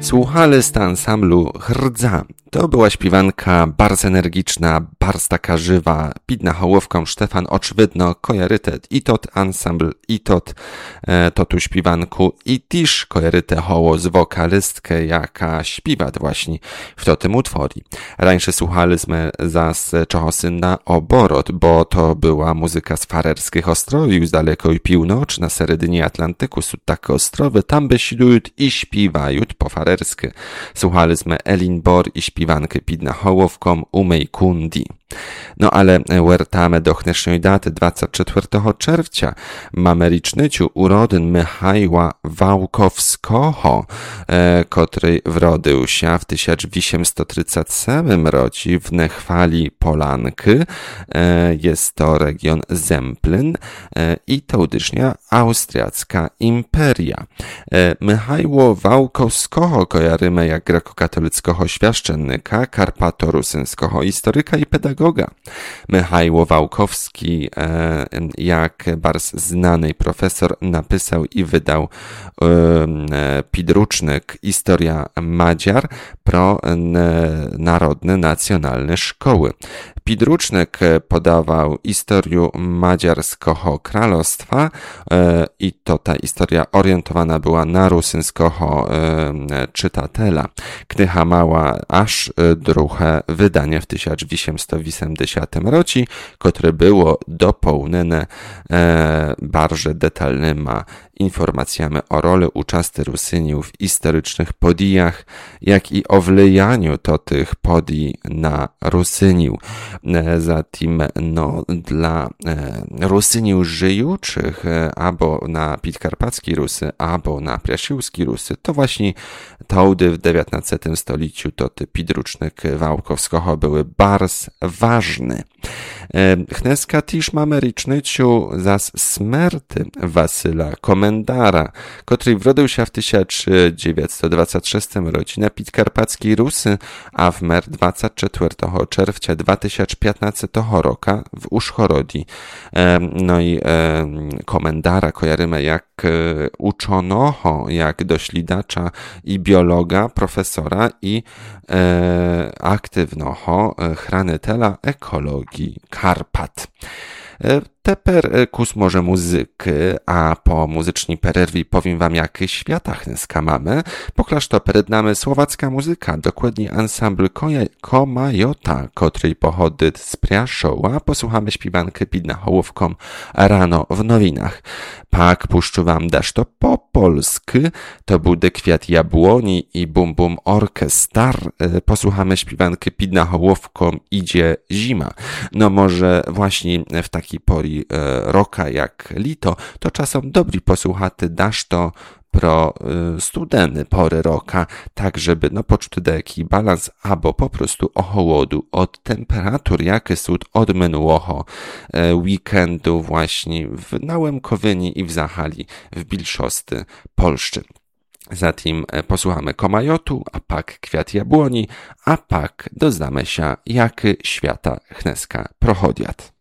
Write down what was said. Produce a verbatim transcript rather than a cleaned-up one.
Słuchali z ansamblu Hrdza. To była śpiewanka bardzo energiczna, bardzo taka żywa. Pід на Hołowką Stefan очевидно kojarytet i tot ansambl, i tot e, to tu śpiewanku, i też kojaryte hoło z wokalistkę, jaka śpiewa właśnie w tym utworze. Rańsze słuchaliśmy zas Czechosynna Oborot, bo to była muzyka z Farerskich Ostrowiów, z dalekiej północy, na seredynie Atlantyku, są takie ostrowy, tam besidują i śpiewają po farersky. Słuchaliśmy Elin Bor i śpiewankę Pід на Hołowką Umej Kundi. No ale wertamy do dnešnej daty, dwudziestego czwartego czerwca. Mamy rocznicę urodzin Michała Wałkowskiego, e, który wrodził się w tysiąc osiemset trzydziestym siódmym roku w Nechwali Polanki. E, jest to region Zemplin e, i to udysznia austriacka imperia. E, Michała Wałkowskiego kojarzymy jak grekokatolickiego świaszczennika, karpato-rusyńskiego historyka i pedagoga. Michał Wałkowski, jak bardzo znany profesor, napisał i wydał podręcznik Historia Madziar pro narodne, nacjonalne szkoły. Podręcznik podawał historię madziarskiego królestwa i to ta historia orientowana była na rusyńskiego czytatela. Kniha mała aż drugie wydanie w tysiąc osiemset osiemdziesiątym roku, które było dopełnione e, bardzo detalnymi informacjami o roli uczasty Rusyniów w historycznych podijach, jak i o wlejaniu to tych podij na Rusyniów. E, zatem no, dla e, Rusyniów żyjących e, albo na Podkarpackiej Rusy, albo na Piasiłskiej Rusy, to właśnie taudy w dziewiętnastym stuleciu to te podręcznik Wałkowskiego były bardzo ważne. Dneska też mamy rocznicę zas śmierci Wasyla Komendara, który wrodził się w tysiąc dziewięćset dwudziestym szóstym roku na Podkarpackiej Rusy, a wmer dwudziestego czwartego czerwca dwa tysiące piętnastego roku w Uszchorodzi. No i Komendara kojarzymy jak uczonoho, jak dośledacza i biologa, profesora i e, aktywnoho chranitela ekologii Karpat. Teper kus może muzyki, a po muzycznej pererwie powiem wam, jakie świata dneska mamy. Poklaż to przed nami słowacka muzyka, dokładnie ansambl Komajota, który pochodzi z Priaszowa. Posłuchamy śpiewankę Pід на Hołowką rano w nowinach. Pak puszczu wam dasz to po polsku, to bude Kwiat Jabłoni i Bum Bum Orkestar. Posłuchamy śpiewankę Pід на Hołowką Idzie Zima. No może właśnie w takiej pori roka jak lito, to czasem dobry posłuchaty dasz to pro y, studeny pory roka, tak żeby no poczuć taki balans, albo po prostu ochołodu od temperatur, jakie są od minionego e, weekendu właśnie w Nałękowyni i w Zachali, w Bilszosty, Polszczy. Zatem posłuchamy Komajotu, a pak Kwiat Jabłoni, a pak doznamy się, jakie świata dneska prochodiat.